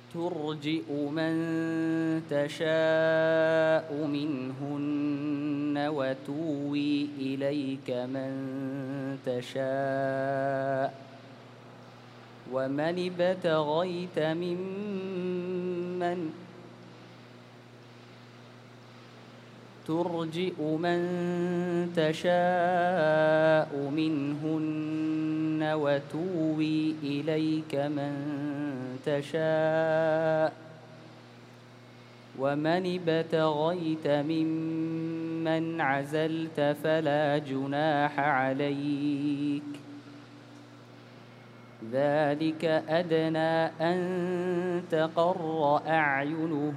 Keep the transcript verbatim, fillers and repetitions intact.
ترجئ من تشاء منهن وتوي إليك من تشاء ومن ابتغيت ممن ترجئ من تشاء منهن وتوي إليك من تشاء ومن ابتغيت ممن عزلت فلا جناح عليك ذلك أدنى أن تقر أعينهم